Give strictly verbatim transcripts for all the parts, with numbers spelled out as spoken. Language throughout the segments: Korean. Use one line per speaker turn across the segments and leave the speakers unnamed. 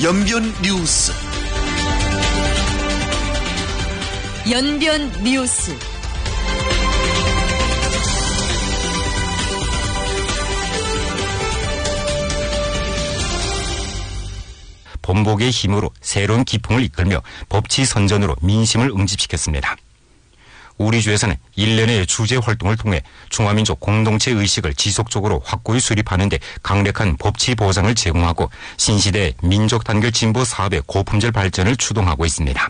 연변 뉴스.
연변 뉴스.
본복의 힘으로 새로운 기풍을 이끌며 법치 선전으로 민심을 응집시켰습니다. 우리 주에서는 일련의 주제 활동을 통해 중화민족 공동체 의식을 지속적으로 확고히 수립하는 데 강력한 법치 보장을 제공하고 신시대 민족 단결 진보 사업의 고품질 발전을 추동하고 있습니다.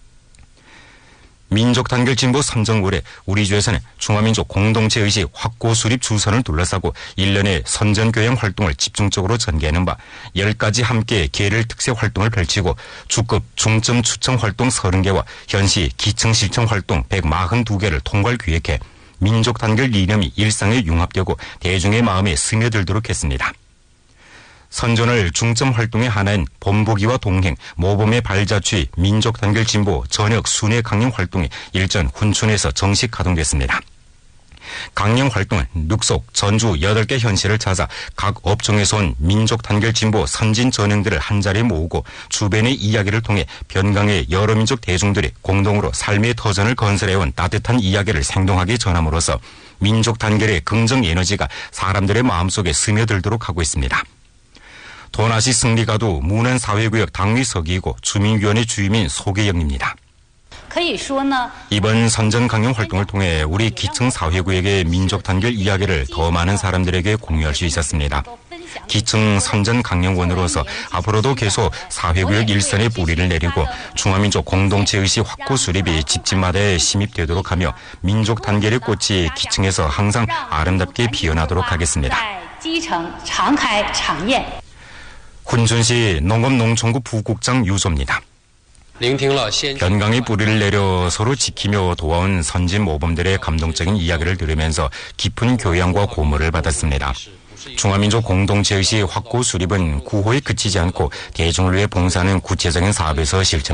민족 단결 진보 삼 정월에 우리 주에서는 중화민족 공동체 의식 확고 수립 주선을 둘러싸고 일련의 선전교양 활동을 집중적으로 전개하는 바 열 가지 함께 계를 특세 활동을 펼치고 주급 중점 추청 활동 서른 개와 현시 기청 실청 활동 백사십이 개를 통괄 기획해 민족 단결 이념이 일상에 융합되고 대중의 마음에 스며들도록 했습니다. 선전을 중점 활동의 하나인 본보기와 동행, 모범의 발자취, 민족 단결 진보 전역 순회 강령 활동이 일전 훈춘에서 정식 가동됐습니다. 강령 활동은 늑속, 전주 여덟 개 현시를 찾아 각 업종에서 온 민족 단결 진보 선진 전형들을 한자리에 모으고 주변의 이야기를 통해 변강의 여러 민족 대중들이 공동으로 삶의 터전을 건설해온 따뜻한 이야기를 생동하게 전함으로써 민족 단결의 긍정 에너지가 사람들의 마음속에 스며들도록 하고 있습니다. 도나시 승리가도 문안사회구역 당위서기이고 주민위원회 주임인 소계영입니다. 이번 선전 강령 활동을 통해 우리 기층 사회구역의 민족 단결 이야기를 더 많은 사람들에게 공유할 수 있었습니다. 기층 선전 강령원으로서 앞으로도 계속 사회구역 일선에 뿌리를 내리고 중화민족 공동체 의식 확고 수립이 집집마다 심입되도록 하며 민족 단결의 꽃이 기층에서 항상 아름답게 피어나도록 하겠습니다. 훈춘시 농업농촌구 부국장 유소입니다. 변강의 뿌리를 내려 서로 지키며 도와온 선진 모범들의 감동적인 이야기를 들으면서 깊은 교양과 고무를 받았습니다. 중화민족 공동체의식 확고 수립은 구호에 그치지 않고 대중을 위해 봉사하는 구체적인 사업에서 실천